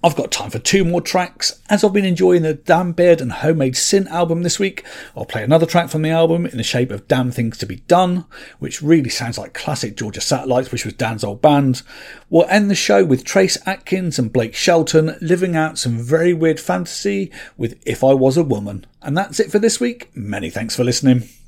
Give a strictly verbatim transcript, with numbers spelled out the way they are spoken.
I've got time for two more tracks. As I've been enjoying the Damn Beard and Homemade Sin album this week, I'll play another track from the album in the shape of Damn Things to Be Done, which really sounds like classic Georgia Satellites, which was Dan's old band. We'll end the show with Trace Atkins and Blake Shelton living out some very weird fantasy with If I Was a Woman. And that's it for this week. Many thanks for listening.